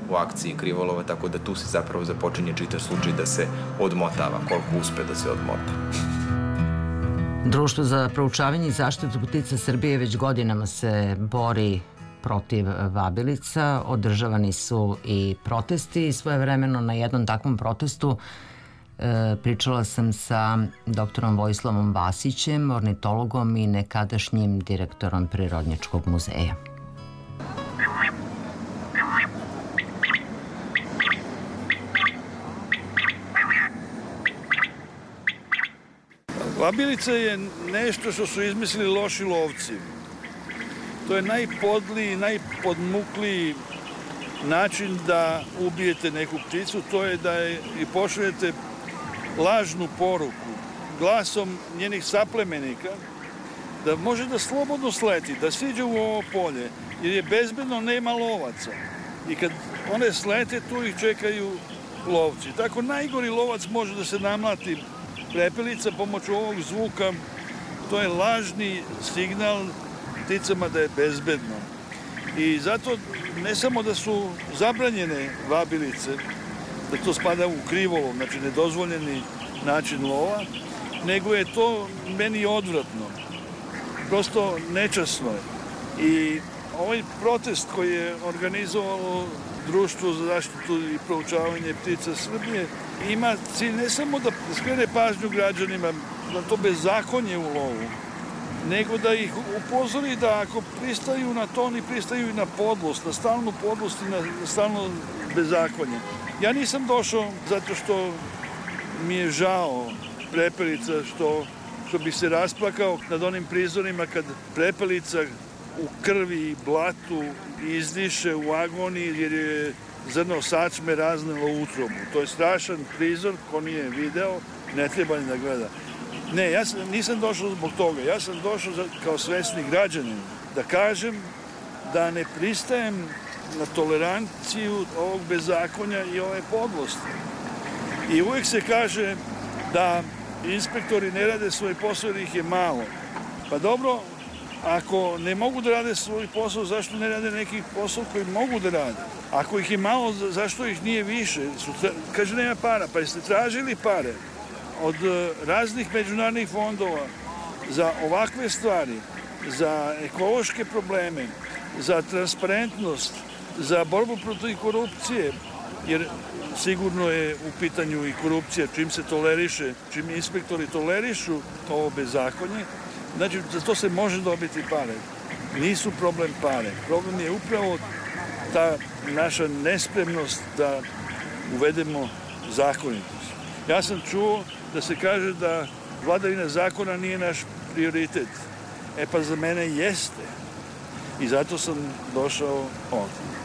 u akciji krivolova, tako da tu se zapravo započinje čitav slučaj da se odmotava, koliko uspe da se odmota. Društvo za proučavanje i zaštitu ptica Srbije već godinama se bori protiv vabilica. Održavani su i protesti i svojevremeno na jednom takvom protestu pričala sam sa doktorom Vojislavom Vasićem, ornitologom i nekadašnjim direktorom Prirodnjačkog muzeja. Vabilica je nešto što su izmislili loši lovci. To je najpodliji, najpodmukliji način da ubijete neku pticu, to je da je i pošaljete lažnu poruku glasom njenih saplemenika da može da slobodno sleti, da siđe u ovo polje, jer je bezbedno, nema lovaca. I kad one slete, tu ih čekaju lovci. Tako najgori lovac može da se namlati prepelica pomoću ovog zvuka. To je lažni signal pticama da je bezbedno. I zato ne samo da su zabranjene vabilice, da to spada u krivolov, znači nedozvoljeni način lova, nego je to meni odvratno. Prosto nečasno je. I ovaj protest koji je organizovalo Društvo za zaštitu i proučavanje ptica Srbije ima cilj ne samo da skrene pažnju građanima na to bezakonje u lovu, nego da ih upozori da ako pristaju na to, oni pristaju i na podlost, na stalnu podlost i na stalno bezakonje. Ja nisam došao zato što mi je žao prepelica, što bi se rasplakao nad onim prizorima kad prepelica u krvi i blatu izdiše u agoniji jer je zrno sačme raznelo utrobu. To je strašan prizor, ko nije video, ne treba ni da gleda. Ne, ja nisam došao zbog toga. Ja sam došao kao svesni građanin da kažem da ne pristajem na toleranciju ovog bezakonja i ove podlosti. I uvijek se kaže da inspektori ne rade svoj posao jer ih je malo. Pa dobro, ako ne mogu da rade svoj posao, zašto ne rade neki posao koji mogu da rade? Ako ih je malo, zašto ih nije više? Kaže, nema para. Pa jeste tražili pare od raznih međunarodnih fondova za ovakve stvari, za ekološke probleme, za transparentnost, za borbu protiv korupcije, jer sigurno je u pitanju i korupcija čim se toleriše, čim inspektori tolerišu ovo bezakonje, znači za to se može dobiti pare. Nisu problem pare. Problem je upravo ta naša nespremnost da uvedemo zakonitost. Ja sam čuo da se kaže da vladavina zakona nije naš prioritet. E pa za mene jeste. I zato sam došao ovdje.